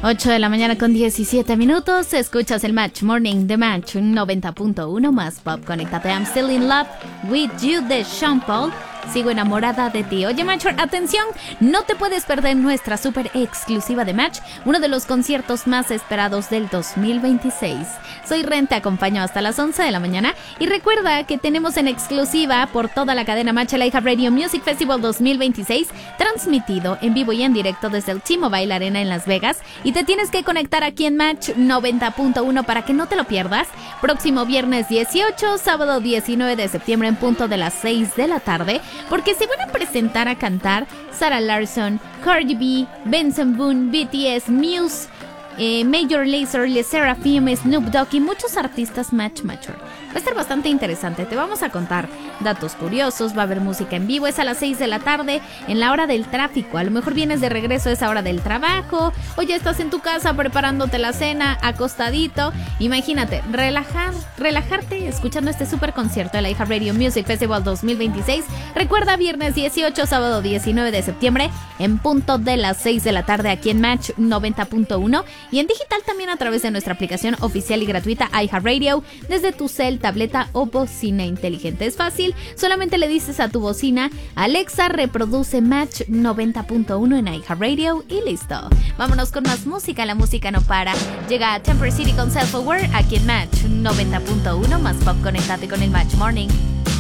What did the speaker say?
8 de la mañana con 17 minutos. Escuchas el Match Morning de Match 90.1 más pop. Conéctate. I'm still in love with you de Sean Paul. Sigo enamorada de ti. Oye, Matcher, atención, no te puedes perder nuestra súper exclusiva de Match, uno de los conciertos más esperados del 2026. Soy Ren, te acompaño hasta las 11 de la mañana y recuerda que tenemos en exclusiva por toda la cadena Match el iHeartRadio Music Festival 2026, transmitido en vivo y en directo desde el T-Mobile Arena en Las Vegas, y te tienes que conectar aquí en Match 90.1 para que no te lo pierdas. Próximo viernes 18, sábado 19 de septiembre en punto de las 6 de la tarde, porque se van a presentar a cantar Sarah Larsson, Cardi B, Benson Boone, BTS, Muse, Major Lazer, Le Seraphim, Snoop Dogg y muchos artistas Matcher. Va a estar bastante interesante, te vamos a contar datos curiosos, va a haber música en vivo, es a las 6 de la tarde en la hora del tráfico. A lo mejor vienes de regreso a esa hora del trabajo o ya estás en tu casa preparándote la cena, acostadito. Imagínate, relajarte escuchando este super concierto del iHeartRadio Music Festival 2026. Recuerda, viernes 18, sábado 19 de septiembre en punto de las 6 de la tarde aquí en Match 90.1 y en digital también a través de nuestra aplicación oficial y gratuita iHeartRadio desde tu cel, tableta o bocina inteligente. Es fácil, solamente le dices a tu bocina: Alexa, reproduce Match 90.1 en iHeartRadio y listo. Vámonos con más música, la música no para. Llega Temper City con Self Aware aquí en Match 90.1 más pop. Conéctate con el Match Morning.